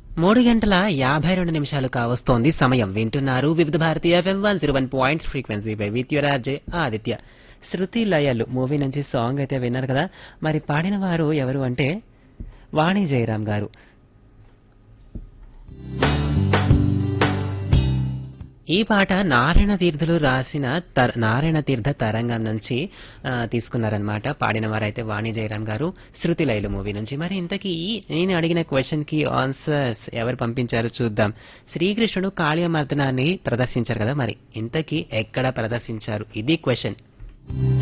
3:52 కావస్తోంది సమయం. వింటున్నారు వివిధ భారతీయ FM 101 ఫ్రీక్వెన్సీపై with your RJ Aditya. Shruti Layalu movie నుంచి సాంగ్ అయితే విన్నారు కదా. మరి పాడిన వారు ఎవరు అంటే వాణి జయరాం గారు. ఈ పాట నారాయణ తీర్థులు రాసిన నారాయణ తీర్థ తరంగం నుంచి తీసుకున్నారనమాట. పాడిన వారైతే వాణి జయరాం గారు, శృతి లైలు మూవీ నుంచి. మరి ఇంతకీ నేను అడిగిన క్వశ్చన్ కి ఆన్సర్స్ ఎవరు పంపించారో చూద్దాం. శ్రీకృష్ణుడు కాళీయమర్దనాన్ని ప్రదర్శించారు కదా, మరి ఇంతకీ ఎక్కడ ప్రదర్శించారు? ఇది క్వశ్చన్.